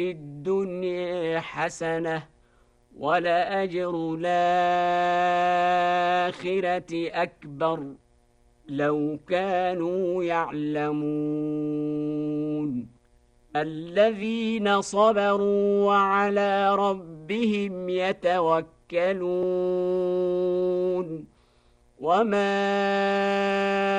الدنيا حسنة ولأجر الآخرة أكبر لو كانوا يعلمون الذين صبروا وعلى ربهم يتوكلون وما